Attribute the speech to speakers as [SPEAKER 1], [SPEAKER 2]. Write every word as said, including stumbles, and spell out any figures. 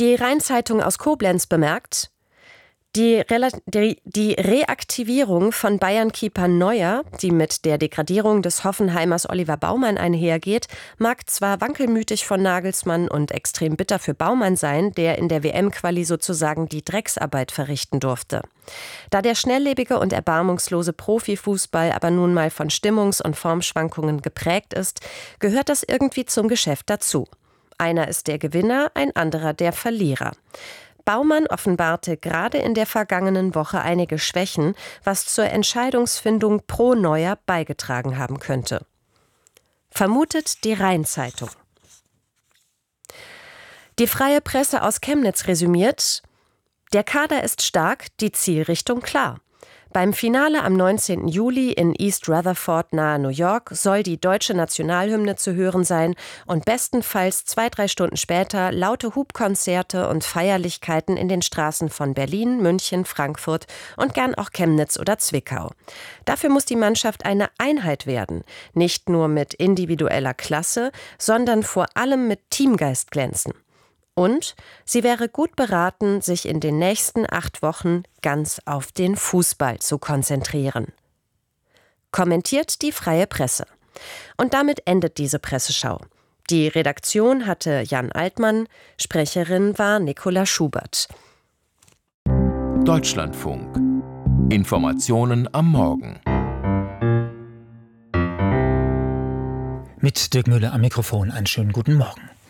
[SPEAKER 1] Die Rhein-Zeitung aus Koblenz bemerkt: Die, Rel- die, die Reaktivierung von Bayern-Keeper Neuer, die mit der Degradierung des Hoffenheimers Oliver Baumann einhergeht, mag zwar wankelmütig von Nagelsmann und extrem bitter für Baumann sein, der in der W M-Quali sozusagen die Drecksarbeit verrichten durfte. Da der schnelllebige und erbarmungslose Profifußball aber nun mal von Stimmungs- und Formschwankungen geprägt ist, gehört das irgendwie zum Geschäft dazu. Einer ist der Gewinner, ein anderer der Verlierer. Baumann offenbarte gerade in der vergangenen Woche einige Schwächen, was zur Entscheidungsfindung pro Neuer beigetragen haben könnte. Vermutet die Rhein-Zeitung. Die Freie Presse aus Chemnitz resümiert: Der Kader ist stark, die Zielrichtung klar. Beim Finale am neunzehnten Juli in East Rutherford nahe New York soll die deutsche Nationalhymne zu hören sein und bestenfalls zwei, drei Stunden später laute Hubkonzerte und Feierlichkeiten in den Straßen von Berlin, München, Frankfurt und gern auch Chemnitz oder Zwickau. Dafür muss die Mannschaft eine Einheit werden, nicht nur mit individueller Klasse, sondern vor allem mit Teamgeist glänzen. Und sie wäre gut beraten, sich in den nächsten acht Wochen ganz auf den Fußball zu konzentrieren. Kommentiert die Freie Presse. Und damit endet diese Presseschau. Die Redaktion hatte Jan Altmann, Sprecherin war Nicola Schubert.
[SPEAKER 2] Deutschlandfunk. Informationen am Morgen.
[SPEAKER 3] Mit Dirk Müller am Mikrofon. Einen schönen guten Morgen.